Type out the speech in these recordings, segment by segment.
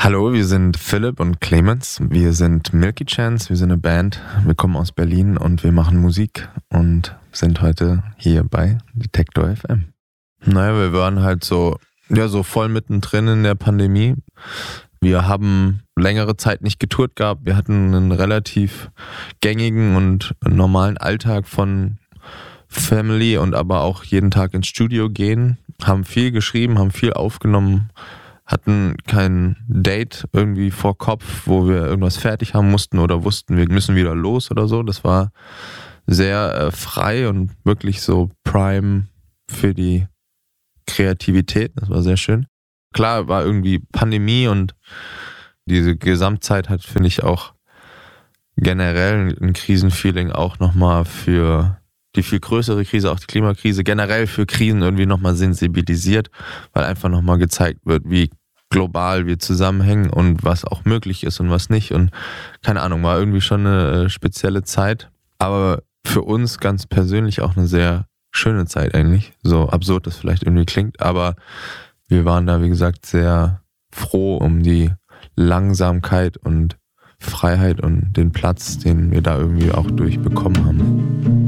Hallo, wir sind Philipp und Clemens. Wir sind Milky Chance, wir sind eine Band. Wir kommen aus Berlin und wir machen Musik und sind heute hier bei Detektor FM. Naja, wir waren halt so voll mittendrin in der Pandemie. Wir haben längere Zeit nicht getourt gehabt. Wir hatten einen relativ gängigen und normalen Alltag von Family und aber auch jeden Tag ins Studio gehen. Haben viel geschrieben, haben viel aufgenommen, hatten kein Date irgendwie vor Kopf, wo wir irgendwas fertig haben mussten oder wussten, wir müssen wieder los oder so. Das war sehr frei und wirklich so prime für die Kreativität. Das war sehr schön. Klar, war irgendwie Pandemie und diese Gesamtzeit hat, finde ich, auch generell ein Krisenfeeling auch nochmal für die viel größere Krise, auch die Klimakrise, generell für Krisen irgendwie nochmal sensibilisiert, weil einfach nochmal gezeigt wird, wie global wir zusammenhängen und was auch möglich ist und was nicht. Und keine Ahnung, war irgendwie schon eine spezielle Zeit, aber für uns ganz persönlich auch eine sehr schöne Zeit eigentlich. So absurd das vielleicht irgendwie klingt, aber wir waren da, wie gesagt, sehr froh um die Langsamkeit und Freiheit und den Platz, den wir da irgendwie auch durchbekommen haben.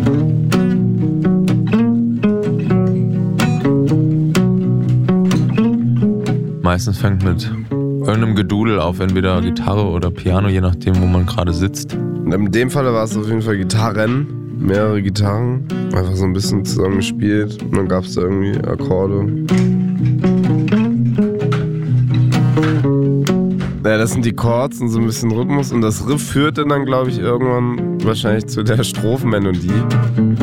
Meistens fängt mit irgendeinem Gedudel auf, entweder Gitarre oder Piano, je nachdem, wo man gerade sitzt. In dem Fall war es auf jeden Fall Gitarren, mehrere Gitarren, einfach so ein bisschen zusammen gespielt und dann gab es da irgendwie Akkorde. Ja, das sind die Chords und so ein bisschen Rhythmus und das Riff führte dann, glaube ich, irgendwann wahrscheinlich zu der Strophenmelodie.